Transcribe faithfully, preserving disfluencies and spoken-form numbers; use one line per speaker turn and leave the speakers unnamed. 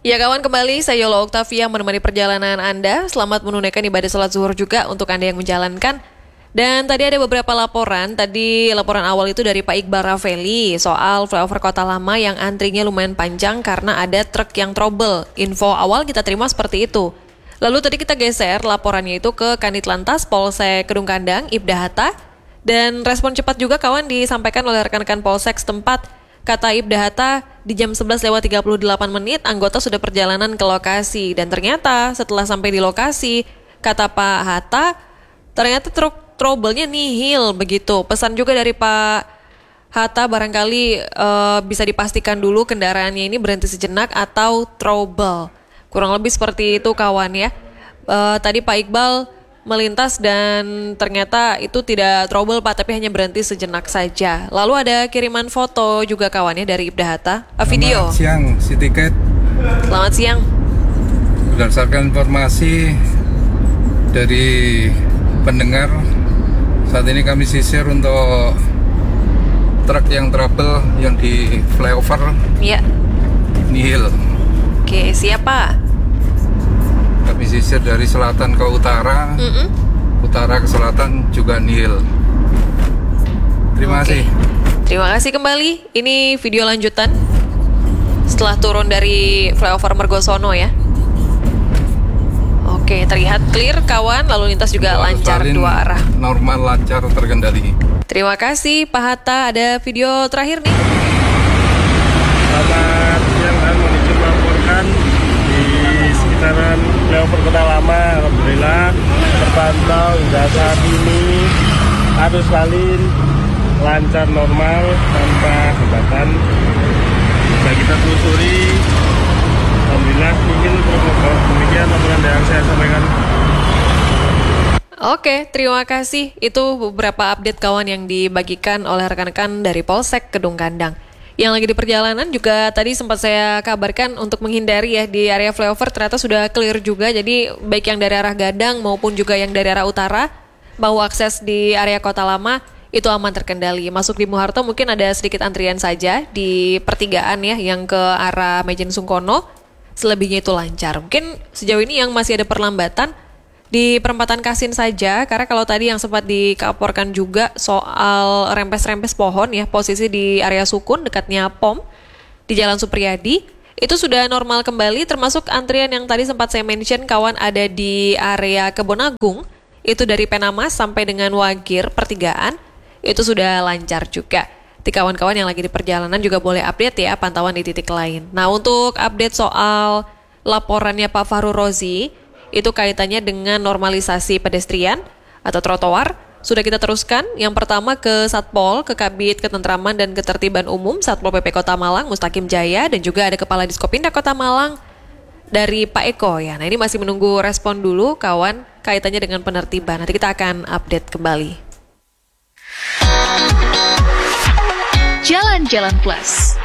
Ya kawan, kembali saya Yola Oktavia menemani perjalanan Anda. Selamat menunaikan ibadah sholat zuhur juga untuk Anda yang menjalankan. Dan tadi ada beberapa laporan. Tadi laporan awal itu dari Pak Iqbal Rafeli soal flyover Kota Lama yang antrinya lumayan panjang karena ada truk yang trouble. Info awal kita terima seperti itu. Lalu tadi kita geser laporannya itu ke Kanit Lantas Polsek Kedung Kandang, Ibda Hatta. Dan respon cepat juga kawan disampaikan oleh rekan-rekan Polsek setempat. Kata Ibda Hatta, di jam sebelas lewat tiga puluh delapan menit anggota sudah perjalanan ke lokasi. Dan ternyata setelah sampai di lokasi, kata Pak Hatta, ternyata truk trouble-nya nihil begitu. Pesan juga dari Pak Hatta barangkali uh, bisa dipastikan dulu kendaraannya ini berhenti sejenak atau trouble. Kurang lebih seperti itu kawan ya. Uh, tadi Pak Iqbal melintas dan ternyata itu tidak trouble Pak, tapi hanya berhenti sejenak saja. Lalu ada kiriman foto juga kawannya dari Ibda Hatta, a video.
Selamat siang, si tiket.
Selamat siang.
Berdasarkan informasi dari pendengar, saat ini kami sisir untuk truk yang trouble yang di flyover.
Iya.
Nihil.
Oke, siapa?
Kami sisir dari selatan ke utara, Mm-mm. utara ke selatan juga nihil. Terima
Oke.
kasih.
Terima kasih kembali. Ini video lanjutan setelah turun dari flyover Mergosono ya. Oke, terlihat clear kawan, lalu lintas juga
Untuk
lancar dua arah.
Normal, lancar, terkendali.
Terima kasih Pak Hatta. Ada video terakhir nih.
Selamat siang, kami menuju melaporkan di sekitaran flyover Kota Lama. Alhamdulillah terpantau hingga saat ini arus lalin lancar normal tanpa hambatan. Bisa kita telusuri. Alhamdulillah ingin demikian laporan yang saya sampaikan.
Oke, terima kasih. Itu beberapa update kawan yang dibagikan oleh rekan-rekan dari Polsek Kedung Kandang. Yang lagi di perjalanan juga tadi sempat saya kabarkan untuk menghindari ya di area flyover ternyata sudah clear juga. Jadi baik yang dari arah Gadang maupun juga yang dari arah utara, bahwa akses di area Kota Lama itu aman terkendali. Masuk di Muharto mungkin ada sedikit antrian saja di pertigaan ya yang ke arah Mejen Sungkono. Selebihnya itu lancar. Mungkin sejauh ini yang masih ada perlambatan di perempatan Kasin saja, karena kalau tadi yang sempat dikaporkan juga soal rempes-rempes pohon ya, posisi di area Sukun dekatnya P O M di Jalan Supriyadi, itu sudah normal kembali, termasuk antrian yang tadi sempat saya mention kawan ada di area Kebon Agung, itu dari Penamas sampai dengan Wagir pertigaan, itu sudah lancar juga. Di kawan-kawan yang lagi di perjalanan juga boleh update ya pantauan di titik lain. Nah untuk update soal laporannya Pak Fahru Rozi, itu kaitannya dengan normalisasi pedestrian atau trotoar. Sudah kita teruskan. Yang pertama ke Satpol, ke Kabid Ketentraman dan Ketertiban Umum Satpol P P Kota Malang, Mustaqim Jaya, dan juga ada Kepala Diskopindah Kota Malang dari Pak Eko ya. Nah ini masih menunggu respon dulu kawan kaitannya dengan penertiban. Nanti kita akan update kembali.
Jalan-Jalan Plus.